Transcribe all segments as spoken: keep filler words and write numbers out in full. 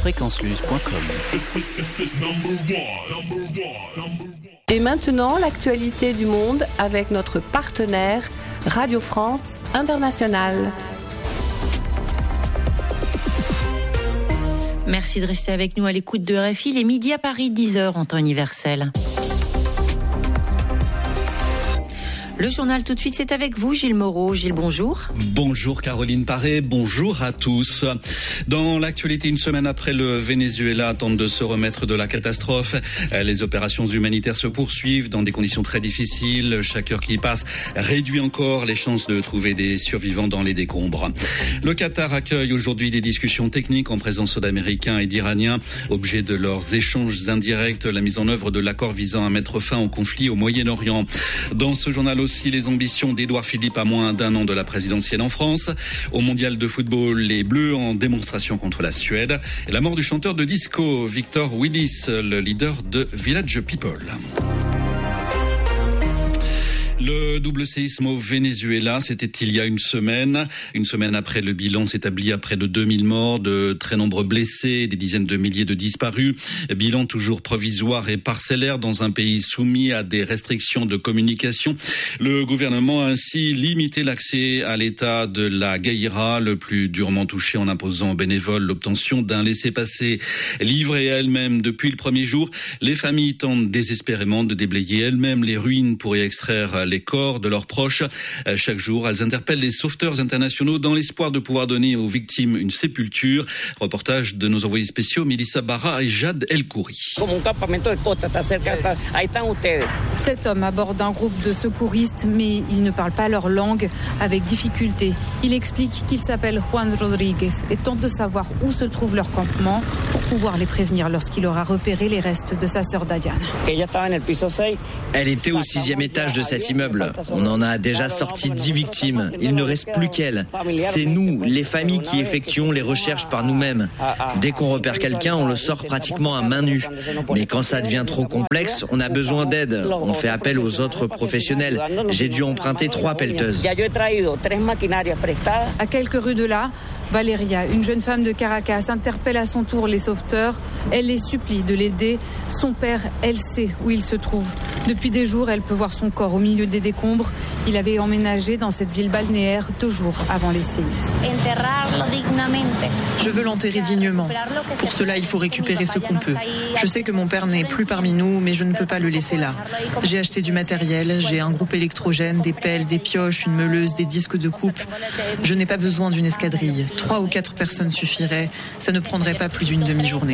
fréquence luz point com. Et maintenant, l'actualité du monde avec notre partenaire Radio France Internationale. Merci de rester avec nous à l'écoute de R F I. Les midi à Paris, dix heures en temps universel. Le journal tout de suite, c'est avec vous, Gilles Moreau. Gilles, bonjour. Bonjour Caroline Paré, bonjour à tous. Dans l'actualité, une semaine après, le Venezuela tente de se remettre de la catastrophe. Les opérations humanitaires se poursuivent dans des conditions très difficiles. Chaque heure qui passe réduit encore les chances de trouver des survivants dans les décombres. Le Qatar accueille aujourd'hui des discussions techniques en présence d'Américains et d'Iraniens. Objet de leurs échanges indirects, la mise en œuvre de l'accord visant à mettre fin au conflit au Moyen-Orient. Dans ce journal aussi, aussi les ambitions d'Édouard Philippe à moins d'un an de la présidentielle en France. Au mondial de football, les Bleus en démonstration contre la Suède. Et la mort du chanteur de disco, Victor Willis, le leader de Village People. Le double séisme au Venezuela, c'était il y a une semaine. Une semaine après, le bilan s'établit à près de deux mille morts, de très nombreux blessés, des dizaines de milliers de disparus. Bilan toujours provisoire et parcellaire dans un pays soumis à des restrictions de communication. Le gouvernement a ainsi limité l'accès à l'état de la Guaira, le plus durement touché, en imposant aux bénévoles l'obtention d'un laissez-passer. Livrées à elles-mêmes depuis le premier jour, les familles tentent désespérément de déblayer elles-mêmes les ruines pour y extraire les corps de leurs proches. Chaque jour, elles interpellent les sauveteurs internationaux dans l'espoir de pouvoir donner aux victimes une sépulture. Reportage de nos envoyés spéciaux Mélissa Barra et Jade El-Kouri. Cet homme aborde un groupe de secouristes, mais il ne parle pas leur langue, avec difficulté. Il explique qu'il s'appelle Juan Rodriguez et tente de savoir où se trouve leur campement pour pouvoir les prévenir lorsqu'il aura repéré les restes de sa sœur Dadiane. Elle était au sixième étage de cet immeuble. On en a déjà sorti dix victimes. Il ne reste plus qu'elle. C'est nous, les familles, qui effectuons les recherches par nous-mêmes. Dès qu'on repère quelqu'un, on le sort pratiquement à main nue. Mais quand ça devient trop complexe, on a besoin d'aide. On fait appel aux autres professionnels. J'ai dû emprunter trois pelleteuses. À quelques rues de là, Valeria, une jeune femme de Caracas, interpelle à son tour les sauveteurs. Elle les supplie de l'aider. Son père, elle sait où il se trouve. Depuis des jours, elle peut voir son corps au milieu des décombres. Il avait emménagé dans cette ville balnéaire deux jours avant les séismes. Je veux l'enterrer dignement. Pour cela, il faut récupérer ce qu'on peut. Je sais que mon père n'est plus parmi nous, mais je ne peux pas le laisser là. J'ai acheté du matériel, j'ai un groupe électrogène, des pelles, des pioches, une meuleuse, des disques de coupe. Je n'ai pas besoin d'une escadrille. Trois ou quatre personnes suffiraient. Ça ne prendrait pas plus d'une demi-journée.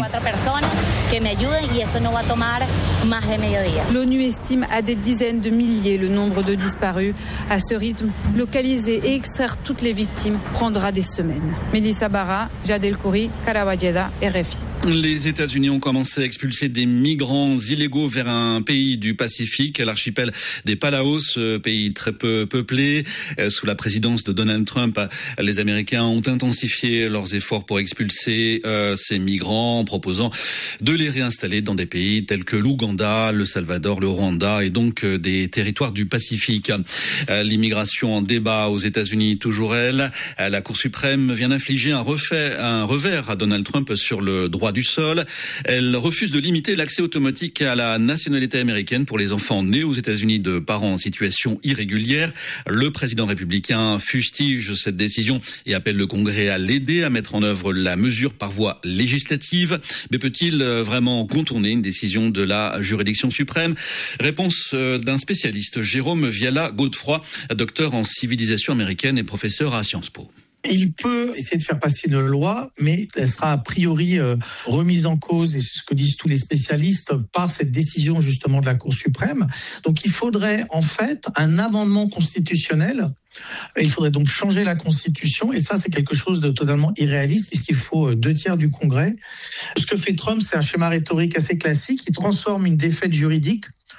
L'ONU estime à des dizaines de milliers le nombre de disparus. À ce rythme, localiser et extraire toutes les victimes prendra des semaines. Mélissa Barra, Jade El-Kouri, Karawajeda, R F I. Les États-Unis ont commencé à expulser des migrants illégaux vers un pays du Pacifique, l'archipel des Palaos, pays très peu peuplé. Sous la présidence de Donald Trump, les Américains ont intensifié leurs efforts pour expulser euh, ces migrants, en proposant de les réinstaller dans des pays tels que l'Ouganda, le Salvador, le Rwanda et donc euh, des territoires du Pacifique. Euh, l'immigration en débat aux États-Unis, toujours elle. Euh, la Cour suprême vient d'infliger un, refait, un revers à Donald Trump sur le droit du sol. Elle refuse de limiter l'accès automatique à la nationalité américaine pour les enfants nés aux États-Unis de parents en situation irrégulière. Le président républicain fustige cette décision et appelle le Congrès à l'aider à mettre en œuvre la mesure par voie législative. Mais peut-il vraiment contourner une décision de la juridiction suprême? Réponse d'un spécialiste, Jérôme Viala-Godefroy, docteur en civilisation américaine et professeur à Sciences Po. Il peut essayer de faire passer une loi, mais elle sera a priori euh, remise en cause, et c'est ce que disent tous les spécialistes, par cette décision justement de la Cour suprême. Donc il faudrait en fait un amendement constitutionnel. Il faudrait donc changer la Constitution, et ça c'est quelque chose de totalement irréaliste puisqu'il faut deux tiers du Congrès. Ce que fait Trump, c'est un schéma rhétorique assez classique. Il transforme une défaite juridique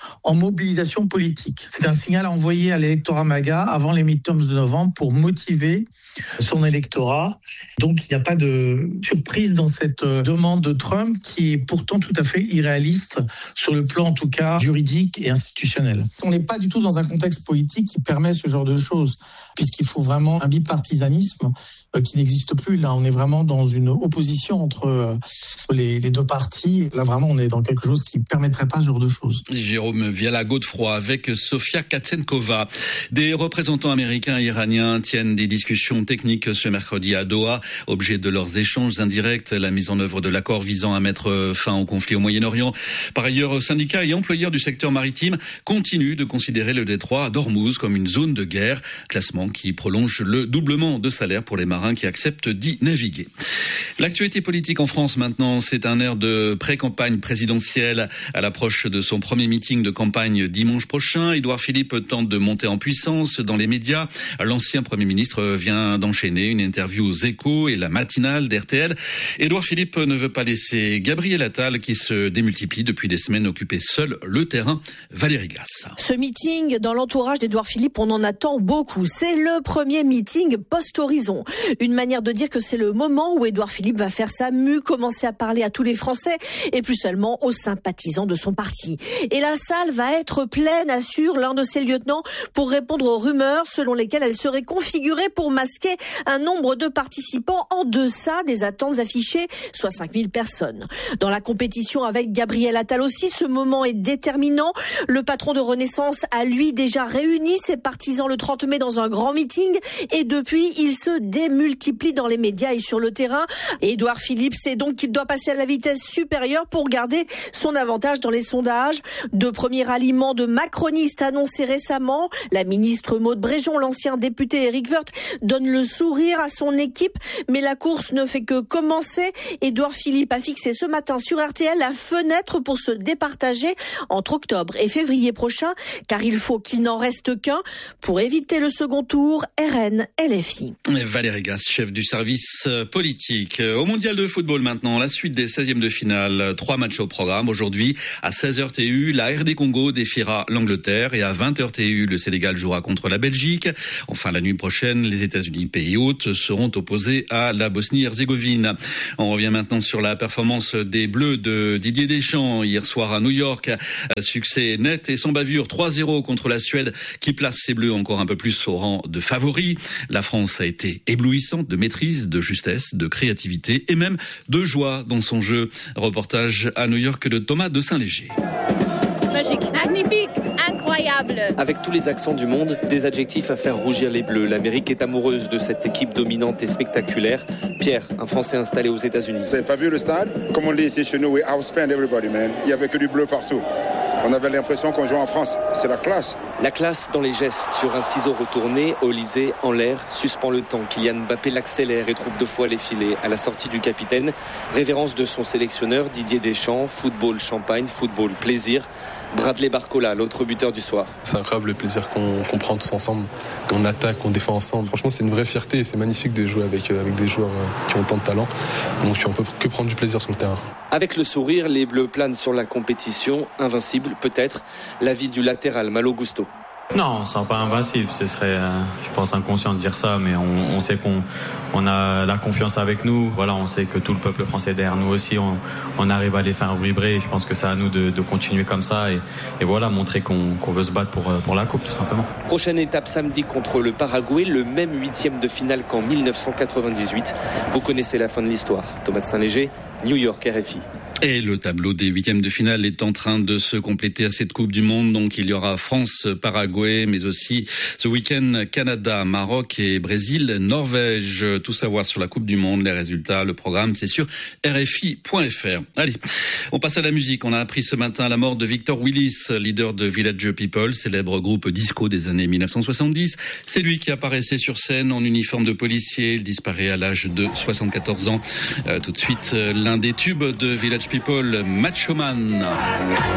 en mobilisation politique. C'est un signal envoyé à l'électorat MAGA avant les midterms de novembre pour motiver son électorat. Donc il n'y a pas de surprise dans cette demande de Trump qui est pourtant tout à fait irréaliste sur le plan en tout cas juridique et institutionnel. On n'est pas du tout dans un contexte politique qui permet ce genre de choses, puisqu'il faut vraiment un bipartisanisme qui n'existe plus. Là, on est vraiment dans une opposition entre les, les deux partis. Là, vraiment, on est dans quelque chose qui ne permettrait pas ce genre de choses. Jérôme Viala-Godefroy avec Sofia Katsenkova. Des représentants américains et iraniens tiennent des discussions techniques ce mercredi à Doha. Objet de leurs échanges indirects, la mise en œuvre de l'accord visant à mettre fin au conflit au Moyen-Orient. Par ailleurs, syndicats et employeurs du secteur maritime continuent de considérer le détroit d'Ormuz comme une zone de guerre. Classement qui prolonge le doublement de salaire pour les marins qui acceptent d'y naviguer. L'actualité politique en France maintenant, c'est un air de pré-campagne présidentielle à l'approche de son premier meeting de campagne dimanche prochain. Édouard Philippe tente de monter en puissance dans les médias. L'ancien Premier ministre vient d'enchaîner une interview aux Échos et la matinale d'R T L. Édouard Philippe ne veut pas laisser Gabriel Attal qui se démultiplie depuis des semaines occuper seul le terrain. Valérie Gasse. Ce meeting dans l'entourage d'Édouard Philippe, on en attend beaucoup. C'est le premier meeting post-horizon. Une manière de dire que c'est le moment où Édouard Philippe va faire sa mue, commencer à parler à tous les Français et plus seulement aux sympathisants de son parti. Et la salle va être pleine, assure l'un de ses lieutenants, pour répondre aux rumeurs selon lesquelles elle serait configurée pour masquer un nombre de participants en deçà des attentes affichées, soit cinq mille personnes. Dans la compétition avec Gabriel Attal aussi, ce moment est déterminant. Le patron de Renaissance a lui déjà réuni ses partisans le trente mai dans un grand meeting et depuis, il se démultiplie dans les médias et sur le terrain. Édouard Philippe sait donc qu'il doit passer à la vitesse supérieure pour garder son avantage dans les sondages. De premiers ralliements de macronistes annoncés récemment. La ministre Maud Bréjon, l'ancien député Éric Woerth donne le sourire à son équipe, mais la course ne fait que commencer. Édouard Philippe a fixé ce matin sur R T L la fenêtre pour se départager entre octobre et février prochain, car il faut qu'il n'en reste qu'un pour éviter le second tour R N L F I. Valérie Gasse, chef du service politique. Au mondial de football maintenant, la suite des seizièmes de finale. Trois matchs au programme. Aujourd'hui, à seize heures T U, la R D Congo défiera l'Angleterre et à vingt heures T U, le Sénégal jouera contre la Belgique. Enfin, la nuit prochaine, les États-Unis, pays hôtes, seront opposés à la Bosnie-Herzégovine. On revient maintenant sur la performance des Bleus de Didier Deschamps hier soir à New York. Succès net et sans bavure, trois zéro contre la Suède qui place ses Bleus encore un peu plus au rang de favoris. La France a été éblouissante de maîtrise, de justesse, de créativité et même de joie dans son jeu. Reportage à New York de Thomas de Saint-Léger. Magique, magnifique, incroyable. Avec tous les accents du monde, des adjectifs à faire rougir les Bleus. L'Amérique est amoureuse de cette équipe dominante et spectaculaire. Pierre, un Français installé aux États-Unis. Vous n'avez pas vu le stade? Comme on dit ici chez nous, we outspend everybody, man. Il n'y avait que du bleu partout. On avait l'impression qu'on jouait en France. C'est la classe. La classe dans les gestes. Sur un ciseau retourné, Olysée, en l'air, suspend le temps. Kylian Mbappé l'accélère et trouve deux fois les filets. À la sortie du capitaine, révérence de son sélectionneur Didier Deschamps. Football champagne, football plaisir. Bradley Barcola, l'autre buteur du soir. C'est incroyable le plaisir qu'on, qu'on prend tous ensemble, qu'on attaque, qu'on défend ensemble. Franchement, c'est une vraie fierté et c'est magnifique de jouer avec, avec des joueurs qui ont tant de talent. Donc on peut que prendre du plaisir sur le terrain. Avec le sourire, les Bleus planent sur la compétition. Invincible, peut-être. L'avis du latéral Malo Gusto. Non, on ne sera pas invincible. Ce serait, euh, je pense, inconscient de dire ça, mais on, on sait qu'on on a la confiance avec nous. Voilà, on sait que tout le peuple français est derrière nous aussi. On, on arrive à les faire vibrer. Je pense que c'est à nous de, de continuer comme ça et, et voilà, montrer qu'on, qu'on veut se battre pour, pour la coupe, tout simplement. Prochaine étape samedi contre le Paraguay, le même huitième de finale qu'en dix-neuf cent quatre-vingt-dix-huit. Vous connaissez la fin de l'histoire. Thomas de Saint-Léger, New York, R F I. Et le tableau des huitièmes de finale est en train de se compléter à cette Coupe du Monde. Donc il y aura France, Paraguay, mais aussi ce week-end Canada, Maroc et Brésil, Norvège. Tout savoir sur la Coupe du Monde, les résultats, le programme, c'est sur R F I point F R. Allez, on passe à la musique. On a appris ce matin la mort de Victor Willis, leader de Village People, célèbre groupe disco des années mille neuf cent soixante-dix. C'est lui qui apparaissait sur scène en uniforme de policier. Il disparaît à l'âge de soixante-quatorze ans. Euh, tout de suite, l'un des tubes de Village People, Macho Man.